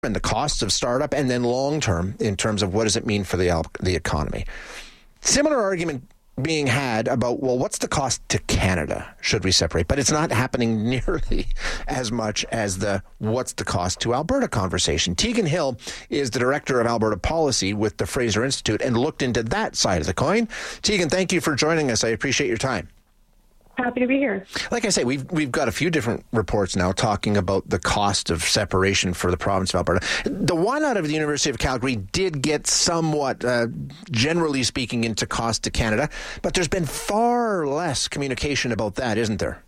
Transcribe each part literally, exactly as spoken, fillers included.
and the costs of startup, and then long-term in terms of what does it mean for the the economy. Similar argument being had about, well, what's the cost to Canada should we separate? But it's not happening nearly as much as the what's the cost to Alberta conversation. Tegan Hill is the director of Alberta policy with the Fraser Institute and looked into that side of the coin. Tegan, thank you for joining us. I appreciate your time. Happy to be here. Like I say, we've we've got a few different reports now talking about the cost of separation for the province of Alberta. The one out of the University of Calgary did get somewhat, uh, generally speaking, into cost to Canada, but there's been far less communication about that, isn't there?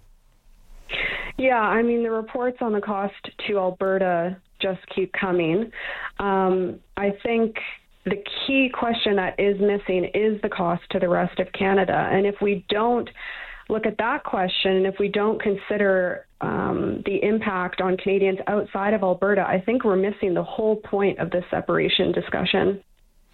Yeah, I mean, the reports on the cost to Alberta just keep coming. Um, I think the key question that is missing is the cost to the rest of Canada. And if we don't look at that question, and if we don't consider um, the impact on Canadians outside of Alberta, I think we're missing the whole point of this separation discussion.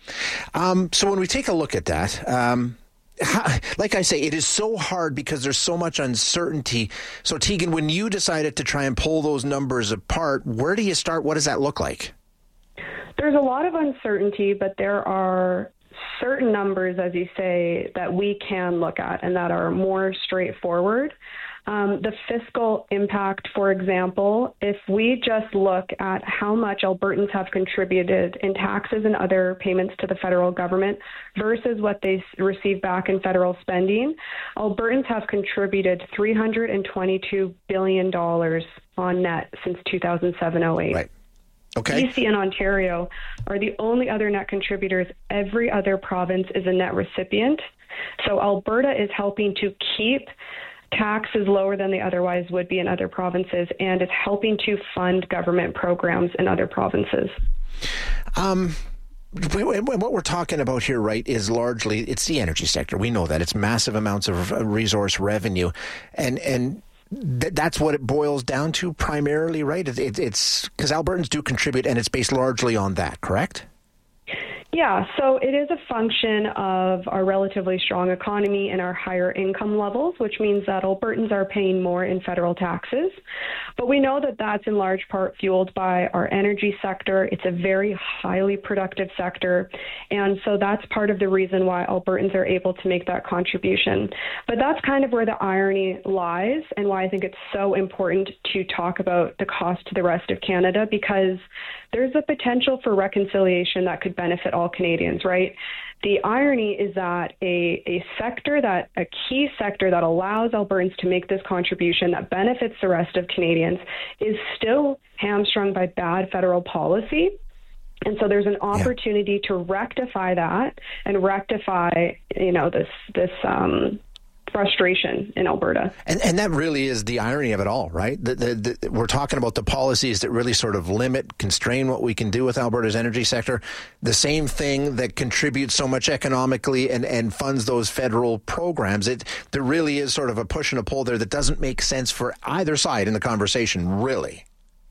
Um, so when we take a look at that, um, how, like I say, it is so hard because there's so much uncertainty. So Tegan, when you decided to try and pull those numbers apart, where do you start? What does that look like? There's a lot of uncertainty, but there are certain numbers, as you say, that we can look at and that are more straightforward. Um, the fiscal impact, for example, if we just look at how much Albertans have contributed in taxes and other payments to the federal government versus what they receive back in federal spending, Albertans have contributed three hundred twenty-two billion dollars on net since two thousand seven oh eight. Right. Okay. B C and Ontario are the only other net contributors. Every other province is a net recipient. So Alberta is helping to keep taxes lower than they otherwise would be in other provinces, and is helping to fund government programs in other provinces. Um. What we're talking about here, right, is largely, it's the energy sector. We know that. It's massive amounts of resource revenue. And, and, Th- that's what it boils down to primarily, right? It, it, it's because Albertans do contribute, and it's based largely on that, correct? Yeah, so it is a function of our relatively strong economy and our higher income levels, which means that Albertans are paying more in federal taxes. But we know that that's in large part fueled by our energy sector. It's a very highly productive sector. And so that's part of the reason why Albertans are able to make that contribution. But that's kind of where the irony lies, and why I think it's so important to talk about the cost to the rest of Canada, because there's a potential for reconciliation that could benefit all Canadians, right? The irony is that a, a sector that, a key sector that allows Albertans to make this contribution that benefits the rest of Canadians is still hamstrung by bad federal policy. And so there's an opportunity yeah. to rectify that and rectify, you know, this, this, um, frustration in Alberta. And, and that really is the irony of it all, right? The, the, the, we're talking about the policies that really sort of limit, constrain what we can do with Alberta's energy sector. The same thing that contributes so much economically and, and funds those federal programs. It There really is sort of a push and a pull there that doesn't make sense for either side in the conversation, really.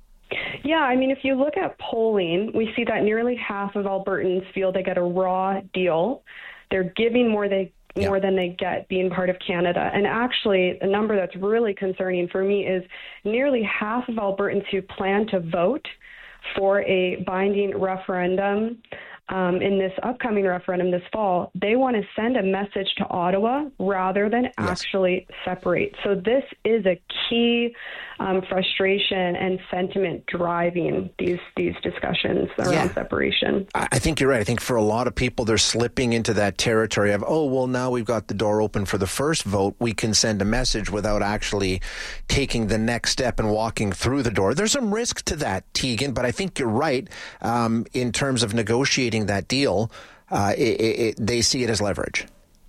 Yeah, I mean, if you look at polling, we see that nearly half of Albertans feel they get a raw deal. They're giving more they more yeah. than they get being part of Canada. And actually, a number that's really concerning for me is nearly half of Albertans who plan to vote for a binding referendum um, in this upcoming referendum this fall, they want to send a message to Ottawa rather than yes. actually separate. So this is a key um, frustration and sentiment driving these these discussions around yeah. separation. I think you're right. I think for a lot of people, they're slipping into that territory of, oh, well, now we've got the door open for the first vote. We can send a message without actually taking the next step and walking through the door. There's some risk to that, Tegan, but I think you're right um, in terms of negotiating that deal. Uh, it, it, they see it as leverage.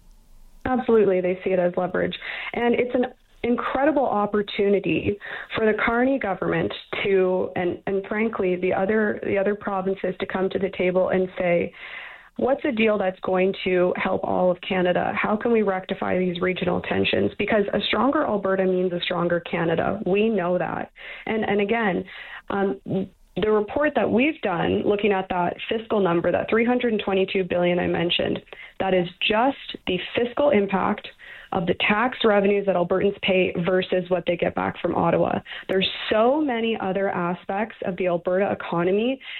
Absolutely, they see it as leverage. And it's an incredible opportunity for the Carney government to, and, and frankly, the other the other provinces to come to the table and say, what's a deal that's going to help all of Canada? How can we rectify these regional tensions? Because a stronger Alberta means a stronger Canada. We know that. And, and again, um, the report that we've done, looking at that fiscal number, that three hundred twenty-two billion dollars I mentioned, that is just the fiscal impact of the tax revenues that Albertans pay versus what they get back from Ottawa. There's so many other aspects of the Alberta economy